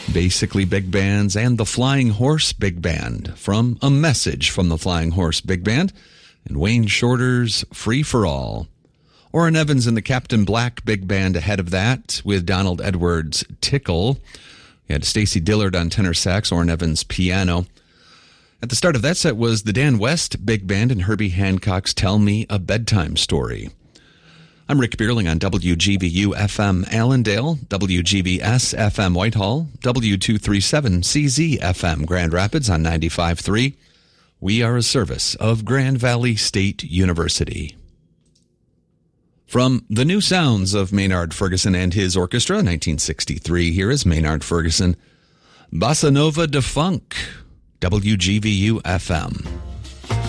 Basically Big Bands and the Flying Horse Big Band from A Message from the Flying Horse Big Band and Wayne Shorter's Free for All. Orrin Evans and the Captain Black Big Band ahead of that with Donald Edwards' Tickle. You had Stacy Dillard on tenor sax, Orrin Evans piano. At the start of that set was the Dan West Big Band and Herbie Hancock's Tell Me a Bedtime Story. I'm Rick Bierling on WGVU-FM Allendale, WGVS-FM Whitehall, W237CZ-FM Grand Rapids on 95.3. We are a service of Grand Valley State University. From The New Sounds of Maynard Ferguson and His Orchestra, 1963, here is Maynard Ferguson, Bossa Nova de Funk, WGVU-FM.